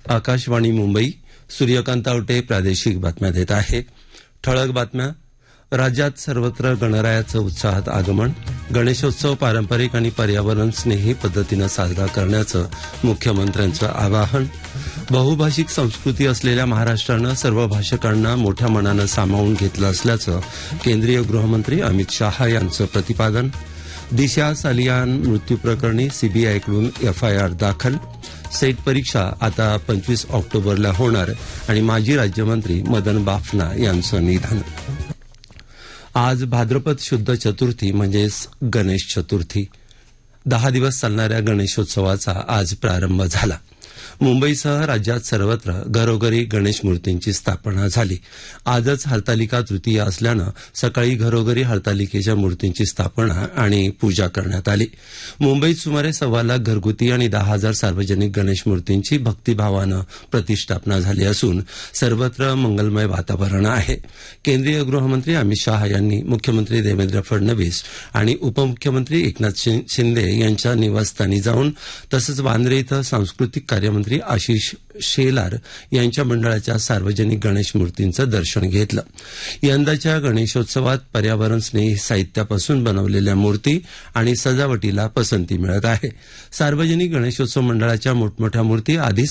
आकाशवाणी मुंबई. सूर्यकांत आवटे प्रादेशिक बातम्या देत आहे. ठळक बातम्या. राज्यात सर्वत्र गणरायाचं उत्साहात आगमन. गणेशोत्सव पारंपरिक आणि पर्यावरण स्नेही पद्धतीनं साजरा करण्याचं मुख्यमंत्र्यांचं आवाहन. बहुभाषिक संस्कृती असलेल्या महाराष्ट्रानं सर्व भाषकांना मोठ्या मनानं सामावून घेतलं असल्याचं केंद्रीय गृहमंत्री अमित शहा यांचं प्रतिपादन. दिशा सालियान मृत्यूप्रकरणी सीबीआयकडून एफआयआर दाखल. सेट परीक्षा आता 25 ऑक्टोबरला होणार आणि माजी राज्यमंत्री मदन बाफना यांचं निधन. आज भाद्रपद शुद्ध चतुर्थी म्हणजेच गणेश चतुर्थी. 10 दिवस चालणाऱ्या गणेशोत्सवाचा आज प्रारंभ झाला. मुंबईसह राज्यात सर्वत्र घरोघरी गणेश मूर्तींची स्थापना झाली. आजच हरतालिका तृतीया असल्यानं सकाळी घरोघरी हरतालिकेच्या मूर्तींची स्थापना आणि पूजा करण्यात आली. मुंबईत सुमारे 1.25 लाख घरगुती आणि 10,000 सार्वजनिक गणेश मूर्तींची भक्तिभावानं प्रतिष्ठापना झाली असून सर्वत्र मंगलमय वातावरण आहे. केंद्रीय गृहमंत्री अमित शहा यांनी मुख्यमंत्री देवेंद्र फडणवीस आणि उपमुख्यमंत्री एकनाथ शिंदे यांच्या निवासस्थानी जाऊन तसंच वांद्रे इथं सांस्कृतिक कार्यमंत्री आशिष शेलार यांच्या मंडळाच्या सार्वजनिक गणेश मूर्तींचं दर्शन घेतलं. यंदाच्या गणेशोत्सवात पर्यावरण स्नेही साहित्यापासून बनवलेल्या मूर्ती आणि सजावटीला पसंती मिळत आहे. सार्वजनिक गणेशोत्सव मंडळाच्या मोठमोठ्या मूर्ती आधीच